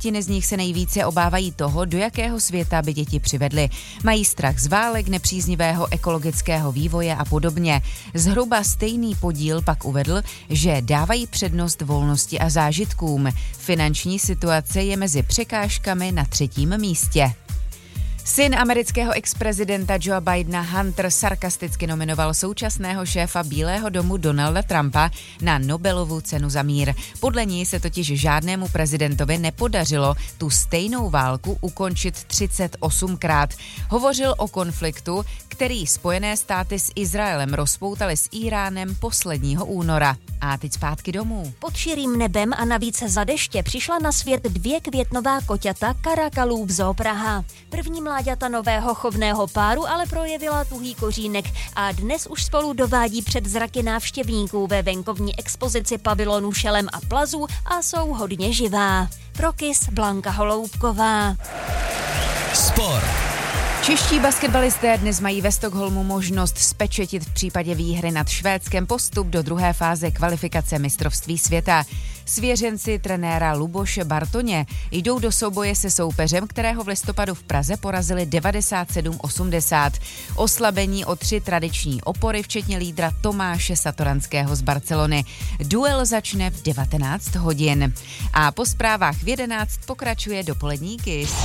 1/3 z nich se nejvíce obávají toho, do jakého světa by děti přivedly. Mají strach z válek, nepříznivého ekologického vývoje a podobně. Zhruba stejný podíl pak uvedl, že dávají přednost volnosti a zážitkům. Finanční situace je mezi překážkami na 3. místě. Syn amerického ex-prezidenta Joea Bidena Hunter sarkasticky nominoval současného šéfa Bílého domu Donalda Trumpa na Nobelovu cenu za mír. Podle ní se totiž žádnému prezidentovi nepodařilo tu stejnou válku ukončit 38krát. Hovořil o konfliktu, který Spojené státy s Izraelem rozpoutaly s Íránem posledního února. A teď zpátky domů. Pod širým nebem a navíc za deště přišla na svět 2 květnová koťata Karakalů v Zoo Praha. První mláďata nového chovného páru ale projevila tuhý kořínek a dnes už spolu dovádí před zraky návštěvníků ve venkovní expozici pavilonu Šelem a Plazů a jsou hodně živá. Pro KIS Blanka Holoubková. Sport. Čeští basketbalisté dnes mají ve Stockholmu možnost zpečetit v případě výhry nad Švédskem postup do druhé fáze kvalifikace mistrovství světa. Svěřenci trenéra Luboše Bartoně jdou do souboje se soupeřem, kterého v listopadu v Praze porazili 97-80. Oslabení o 3 tradiční opory, včetně lídra Tomáše Satoranského z Barcelony. Duel začne v 19 hodin. A po zprávách v 11 pokračuje dopolední KIS.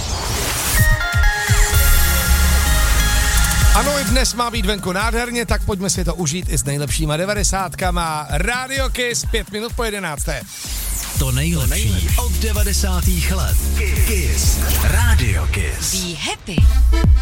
Ano, i dnes má být venku nádherně, tak pojďme si to užít i s nejlepšíma 90kama. Radio Kiss, 5 minut po 11. To nejlepší od 90. let. Kiss. Radio Kiss. Be happy.